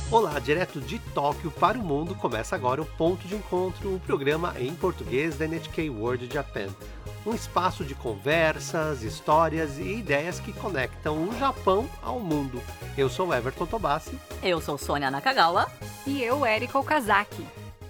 Olá, direto de Tóquio para o mundo, começa agora o Ponto de Encontro, o programa em português da NHK World Japan. Um espaço de conversas, histórias e ideias que conectam o Japão ao mundo. Eu sou Everton Tobassi. Eu sou Sônia Nakagawa. E eu, Erika Okazaki.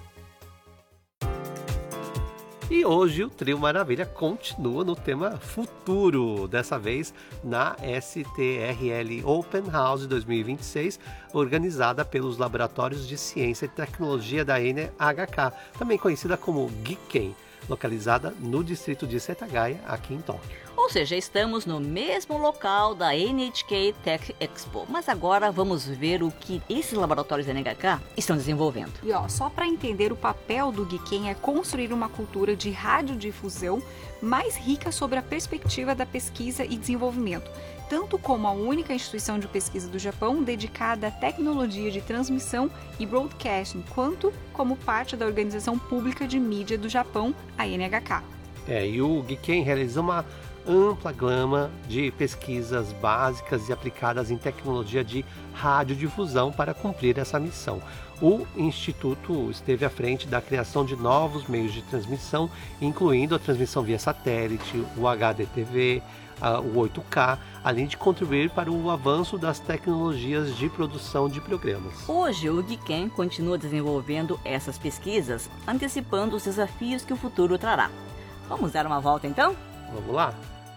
E hoje o Trio Maravilha continua no tema futuro, dessa vez na STRL Open House 2026, organizada pelos Laboratórios de Ciência e Tecnologia da NHK, também conhecida como Giken, localizada no distrito de Setagaya, aqui em Tóquio. Ou seja, estamos no mesmo local da NHK Tech Expo, mas agora vamos ver o que esses laboratórios da NHK estão desenvolvendo. E só para entender o papel do Giken é construir uma cultura de radiodifusão mais rica sobre a perspectiva da pesquisa e desenvolvimento, tanto como a única instituição de pesquisa do Japão dedicada à tecnologia de transmissão e broadcasting, quanto como parte da Organização Pública de Mídia do Japão, a NHK. E o Giken realiza uma ampla gama de pesquisas básicas e aplicadas em tecnologia de radiodifusão para cumprir essa missão. O Instituto esteve à frente da criação de novos meios de transmissão, incluindo a transmissão via satélite, o HDTV, o 8K, além de contribuir para o avanço das tecnologias de produção de programas. Hoje, o Giken continua desenvolvendo essas pesquisas, antecipando os desafios que o futuro trará. Vamos dar uma volta então? Vamos lá?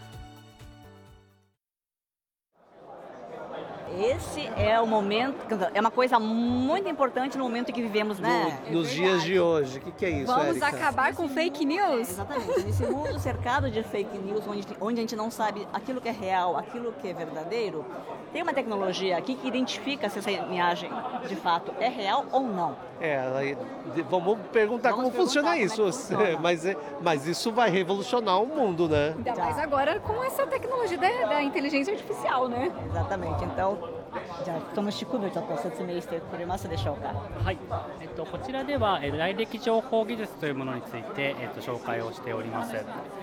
Esse é o momento, é uma coisa muito importante no momento em que vivemos, né? Nos dias de hoje. O que é isso, Vamos Erika? acabar com fake news? Exatamente. Nesse mundo cercado de fake news, onde a gente não sabe aquilo que é real, aquilo que é verdadeiro, tem uma tecnologia aqui que identifica se essa imagem de fato é real ou não. Vamos perguntar como funciona como é isso. que funciona. Mas isso vai revolucionar o mundo, né? Ainda mais agora com essa tecnologia da inteligência artificial, né? Exatamente. Então, じゃあその仕組みをちょっと説明してくれますでしょうか。 はい、こちらでは来歴情報技術というものについて、紹介をしております。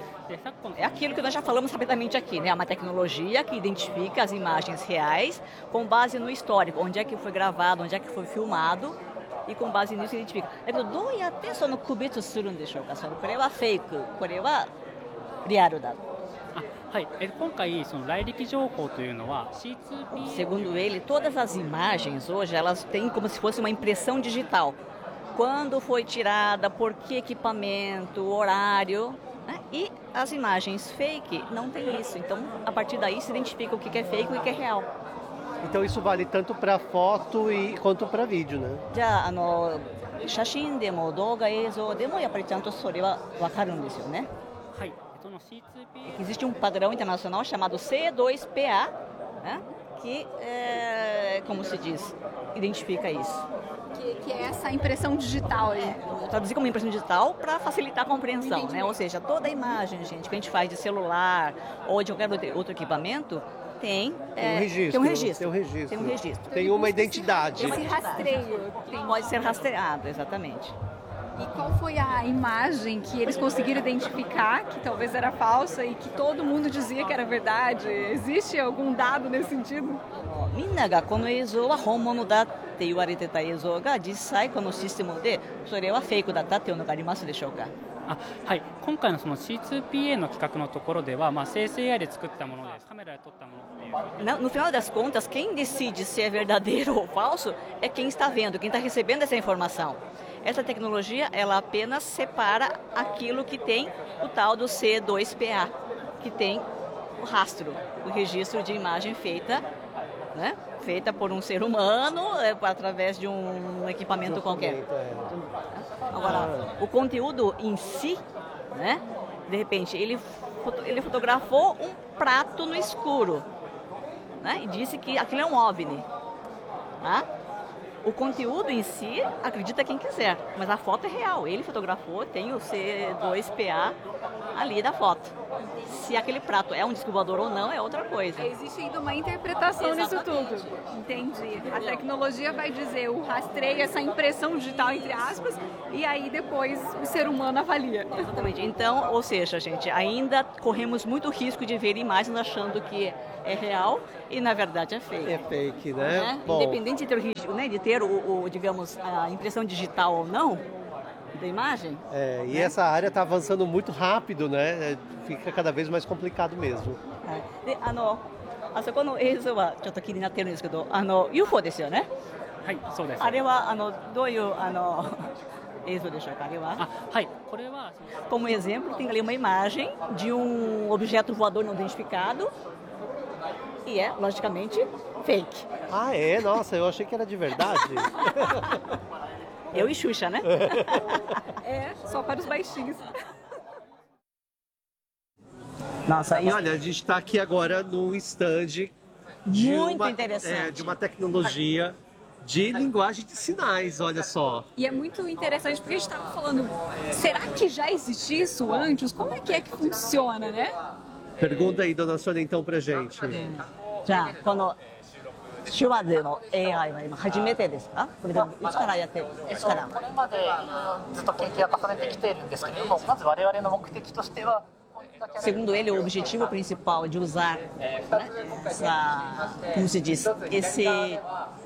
É aquilo que nós já falamos rapidamente aqui, né? É uma tecnologia que identifica as imagens reais com base no histórico, onde é que foi gravado, onde é que foi filmado, e com base nisso identifica. どうやってその区別するんでしょうか。これはフェイク、これはリアルだ。 はい、今回その来歴情報というのは C2P Segundo ele, todas as imagens hoje elas têm como se fosse uma impressão digital. Quando foi tirada, por que equipamento, horário, né? E as imagens fake não tem isso. Então, a partir daí se identifica o que é fake e o que é real. Então isso vale tanto para foto quanto para vídeo, né? じゃあ写真でも動画映像でもやっぱりちゃんとそれは分かるんですよね。 はい、その C2P Existe um padrão internacional chamado C2PA, né? Que, como se diz, identifica isso. Que é essa impressão digital aí. Vou traduzir como impressão digital para facilitar a compreensão, né? Ou seja, toda a imagem, gente, que a gente faz de celular ou de qualquer outro equipamento tem um registro. Tem um registro. Tem uma identidade. Esse rastreio. Pode ser rastreado, exatamente. E qual foi a imagem que eles conseguiram identificar, que talvez era falsa e que todo mundo dizia que era verdade? Existe algum dado nesse sentido? みんながこの映像は本物だって言われてた映像が実際このシステムでそれはフェイクだったっていうのがありますでしょうか。 はい、今回のその C2PA の企画のところでは、生成 AI で作ったものです。カメラで撮ったものっていう。 No final das contas, quem decide se é verdadeiro ou falso é quem está vendo, quem está recebendo essa informação. Essa tecnologia, ela apenas separa aquilo que tem o tal do C2PA, que tem o rastro, o registro de imagem feita, né? Feita por um ser humano, através de um equipamento qualquer. Agora, o conteúdo em si, né? De repente, ele fotografou um prato no escuro, né? E disse que aquilo é um OVNI. Tá? O conteúdo em si, acredita quem quiser, mas a foto é real. Ele fotografou, tem o C2PA ali da foto. Se aquele prato é um disco voador ou não, é outra coisa. Existe ainda uma interpretação nisso tudo. Entendi. A tecnologia vai dizer o rastreio, essa impressão digital, entre aspas, e aí depois o ser humano avalia. Exatamente. Então, ou seja, gente, ainda corremos muito risco de ver imagens achando que é real e na verdade é fake. É fake, né? Independente de ter o registro né, de ter digamos, a impressão digital ou não da imagem. E essa área está avançando muito rápido, né? Fica cada vez mais complicado mesmo. であそこの映像はちょっと気になってるんですけど、UFO ですよね。 はい、そうです。 あれはどういう映像でしょうか。あれは。 はい、これは Como exemplo, tem ali uma imagem de um objeto voador não identificado e é, logicamente, fake. Ah, é? Nossa, eu achei que era de verdade. Eu e Xuxa, né? Só para os baixinhos. Nossa, E olha, a gente está aqui agora no stand de muito interessante. De uma tecnologia de linguagem de sinais, olha só. E é muito interessante porque a gente estava falando, será que já existe isso antes? Como é que funciona, né? Pergunta aí, dona Sônia, então, pra gente. じゃあこの手話での AI は今初めてですか？これでいつからやってる？いつから？ これまでずっと研究を重ねてきているんですけれども、まず我々の目的としては Segundo ele, o objetivo principal de usar, né, como se diz, essa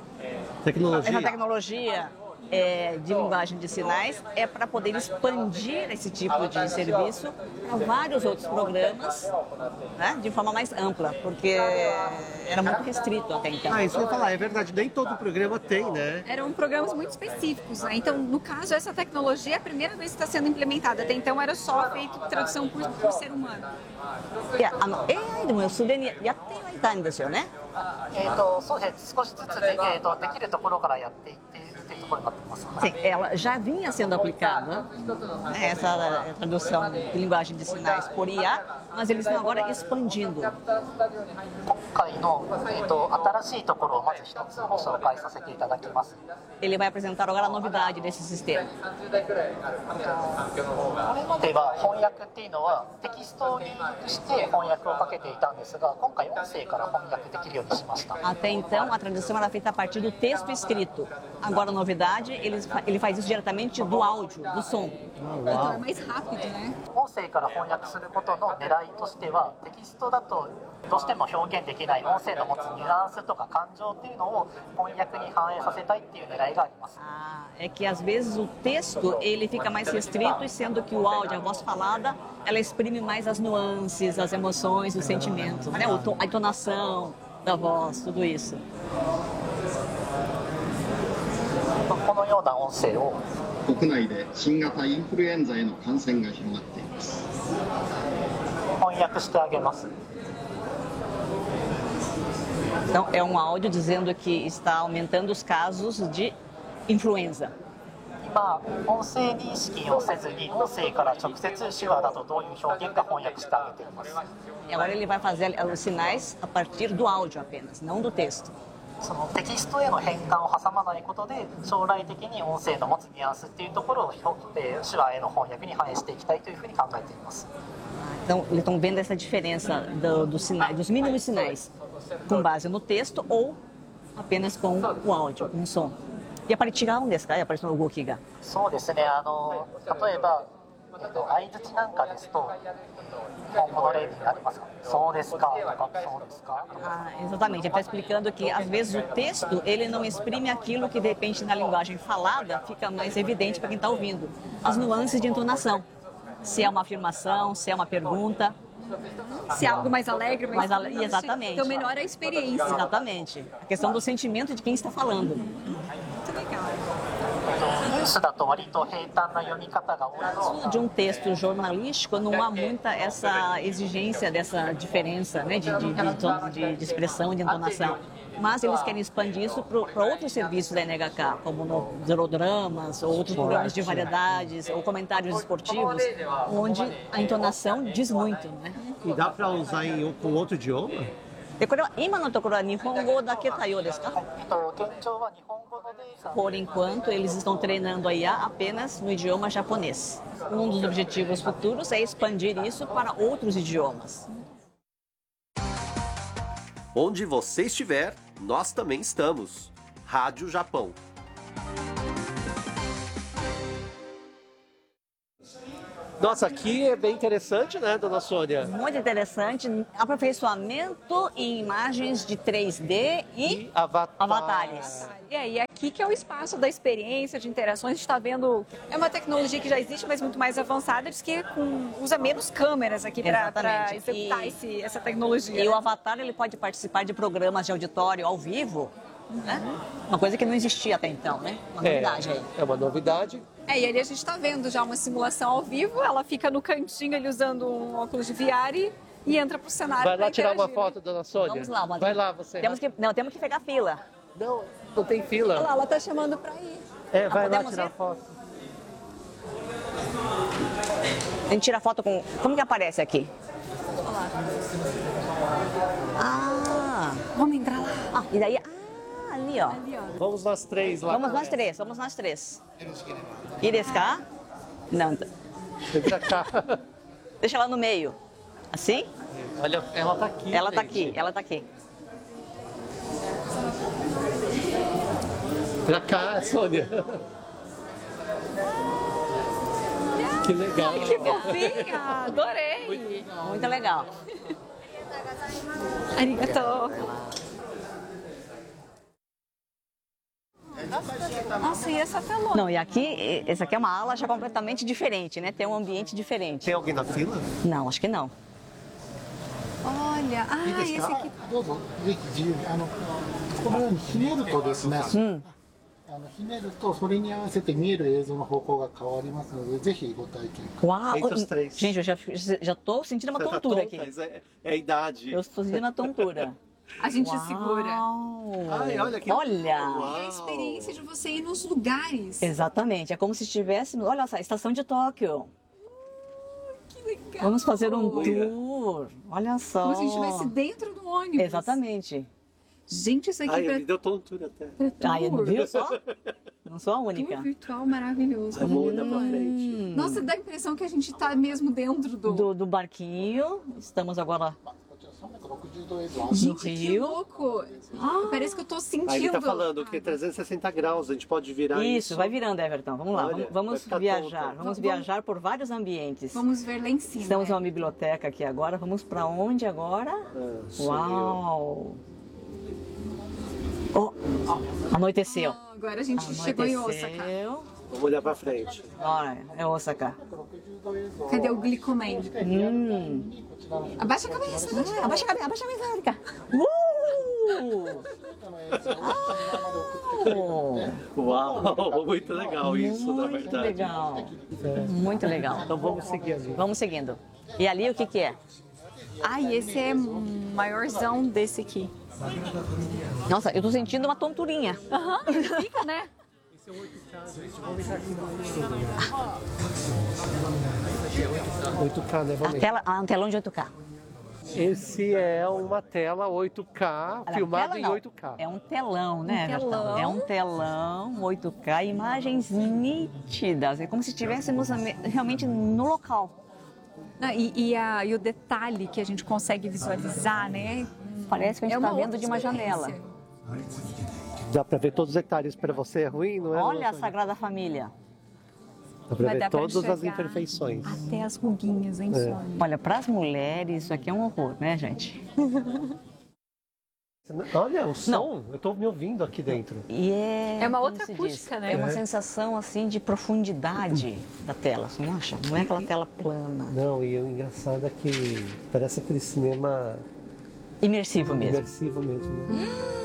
tecnologia de linguagem de sinais é para poder expandir esse tipo de serviço para vários outros programas, né, de forma mais ampla, porque era muito restrito até então. Ah, isso que eu ia falar, é verdade, nem todo programa tem, né? Eram programas muito específicos, né? Então, no caso, essa tecnologia é a primeira vez que está sendo implementada. Até então era só feito tradução por ser humano. いや、AI でもすでにやってはいたんですよね。 そうですね、少しずつできるところからやっていっているというところになっています。 Sim, ela já vinha sendo aplicada, né, essa tradução de linguagem de sinais por IA, mas eles estão agora expandindo. 今回の新しいところをまず一つご紹介させていただきます。 Ele vai apresentar agora a novidade desse sistema. これまでは翻訳っていうのはテキストを入力して翻訳をかけていたんですが、今回音声から翻訳できるようにしました。 Até então, a tradução era feita a partir do texto escrito. Agora, a novidade, ele faz isso diretamente do áudio, do som. Então é mais rápido, né? 音声から翻訳することの狙いとしては、テキストだとどうしても表現できない音声の持つニュアンスとか感情っていうのを翻訳に反映させたいっていう狙いがあります。 É que às vezes o texto ele fica mais restrito, e sendo que o áudio, a voz falada, ela exprime mais as nuances, as emoções, os sentimentos, né? A entonação da voz, tudo isso. このような音声を国内で新型インフルエンザへの感染が広がっています。 翻訳してあげます。 Então, é um áudio dizendo que está aumentando os casos de influenza. 今、音声認識をせずに音声から直接手話だとどういう表現か翻訳してあげています。 E agora ele vai fazer os sinais a partir do áudio apenas, não do texto. そのテキストへの変換を挟まないことで将来的に音声の持つニュアンスっていうところを手話への翻訳に反映していきたいというふうに考えています。 Então, eles estão vendo essa diferença dos sinais, dos mínimos sinais, com base no texto ou apenas com o áudio, com o som. やっぱり違うんですか？やっぱりその動きが。 そうですね。例えば相槌なんかですと日本語の例になりますか？そうですかとかそうですか。 Exatamente. Ele está explicando que às vezes o texto ele não exprime aquilo que de repente na linguagem falada fica mais evidente para quem está ouvindo. As nuances de entonação. Se é uma afirmação, se é uma pergunta. Se é algo mais alegre, mais exatamente. Então melhora a experiência. Exatamente. A questão do sentimento de quem está falando. Muito legal. ニュースだと割と平坦な読み方が多いの De um texto jornalístico não há muita essa exigência dessa diferença, né, de expressão, de entonação. Mas eles querem expandir isso para outros serviços da NHK, como no Zerodramas, ou outros programas de variedades, ou comentários esportivos, onde a entonação diz muito, né? E dá para usar com outro idioma? でこれは今のところは日本語だけ対応ですか？ 現状は日本語のデータ Por enquanto, eles estão treinando a IA apenas no idioma japonês. Um dos objetivos futuros é expandir isso para outros idiomas. Onde você estiver, nós também estamos. Rádio Japão. Nossa, aqui é bem interessante, né, dona Sônia? Muito interessante, aperfeiçoamento em imagens de 3D e avatares. E aí, aqui que é o espaço da experiência, de interações, a gente está vendo, é uma tecnologia que já existe, mas muito mais avançada, diz que usa menos câmeras aqui para executar essa tecnologia. E o avatar, ele pode participar de programas de auditório ao vivo, né? Uma coisa que não existia até então, né? Uma novidade aí. É uma novidade. E ali a gente está vendo já uma simulação ao vivo, ela fica no cantinho ali usando um óculos de VR e entra pro cenário. Vai lá tirar uma né? foto, dona Sônia. Vamos lá, Vai lá, você. Temos que pegar fila. Não, não tem fila. Olha lá, ela tá chamando para ir. Vai lá podemos tirar ir? foto. A gente tira foto com... Como que aparece aqui? Olha lá. Ah, Vamos entrar lá. e daí... ali, ó. Ali, ó. Vamos nós três lá. Vamos nós três. E desse cá? Não, Vem pra cá. deixa ela no meio. Assim? Olha, ela tá aqui. Ela tá gente. aqui, ela tá aqui. Pra cá, Sônia. Que legal. Que fofinha, adorei. Muito legal. Arigato. Nossa, e essa telona? Não, e aqui, essa aqui é uma ala já completamente diferente, né? Tem um ambiente diferente. Tem alguém na fila? Não, acho que não. Olha, esse aqui. どうぞぜひ自由にこのようにひねるとですね、ひねるとそれに合わせて見える映像の方向が変わりますのでぜひご体験ください。 Uau! Entre os três. Gente, eu já tô sentindo uma Você tá tontura tonta? aqui. Isso é a idade. Eu estou sentindo uma tontura. A gente segura. Ai, olha que... Olha! É a experiência de você ir nos lugares. Exatamente, é como se estivéssemos... Olha só, a estação de Tóquio. Que legal. Vamos fazer um tour. Olha só. Como se a gente estivesse dentro do ônibus. Exatamente. Gente, isso aqui Ai, pra me deu tontura até. Ai, tour. viu só? Não sou a única. Tour virtual maravilhoso. Vamos olhar pra frente. Nossa, dá a impressão que a gente tá mesmo dentro Do barquinho. Estamos agora 360度映像 no Gente, que Rio. louco. Parece que eu tô sentindo. Aí ele tá falando que 360 graus, a gente pode virar isso. Isso, vai virando, Everton. Vamos lá, Olha, vamos vai ficar viajar. tonta. Vamos viajar por vários ambientes. Vamos ver lá em cima. Estamos em uma biblioteca aqui agora. Vamos para onde agora? Uau! Oh, anoiteceu. Agora a gente chegou em Osaka. Anoiteceu. Vamos olhar pra frente. Olha, é Osaka. Cadê o Glicoman? Abaixa a cabeça. Abaixa a cabeça, Erika. Uau, muito legal isso, na Muito verdade. legal. Muito legal. Então vamos seguir ali. Vamos seguindo. E ali o que que é? Ai, esse é maiorzão desse aqui. Nossa, eu tô sentindo uma tonturinha. Fica, né? 8K, né? Vamos ver. Um telão de 8K. Esse é uma tela 8K, Olha, filmado tela em não. 8K. É um telão, né? telão. Everton? É um telão 8K, imagens nítidas. É como se estivéssemos realmente no local. Não, e o detalhe que a gente consegue visualizar, né? Parece que a gente uma está vendo outra de uma janela. experiência. Dá pra ver todos os detalhes. Para você é ruim, não é? Olha a Sagrada Família. Dá pra Vai ver dar pra todas as enxergar imperfeições. Até as ruguinhas, hein, Sônia? Olha, para as mulheres isso aqui é um horror, né, gente? Olha o som, eu tô me ouvindo aqui dentro. E É uma como outra se acústica, diz? né? É uma sensação assim de profundidade da tela, você não acha? Não é aquela tela plana. Não, e o engraçado é que parece aquele cinema Imersivo mesmo. imersivo mesmo. Né?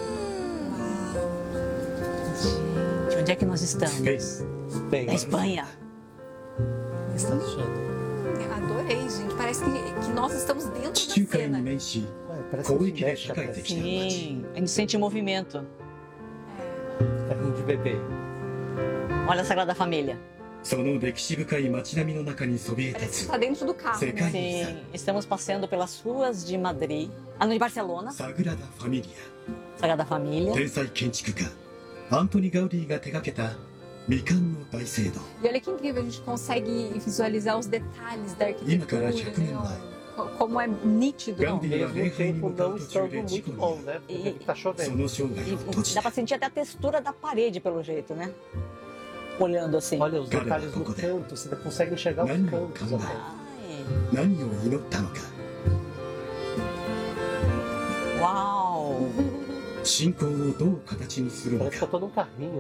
Gente, onde é que nós estamos? Bem, Na Espanha. está achando? Adorei, gente. Parece que nós estamos dentro 地中 da 海に cena. 面し Parece 広 que 域で mexe 栄 a えてきた町 Sim, a gente sente movimento. carrinho de bebê. Olha a Sagrada Família. その歴史深い街並みの中にそびえ Parece 立 que つ tá dentro do carro, Você né? cai. Sim, estamos passeando pelas ruas de Madrid, de Barcelona, サグラダ・ファミリ Sagrada Família. ア天才建築家アントニ・ガウディが手掛けた未完の大聖堂 E olha que incrível, a gente consegue visualizar os detalhes da 今から arquitetura, 100年 né? 前 Como é nítido. ガウディは Ao 礼 mesmo 拝に tempo 向か não う途中 estando で事故 muito に bom, né? Porque tá そ chovendo. の生涯を閉じ Dá た pra sentir até a textura da parede pelo jeito, né? olhando assim. Olha os detalhes no canto, você consegue enxergar os cantos até. 何を祈ったのか Uau! 信仰をどう形にするの Parece que か eu tô num carrinho.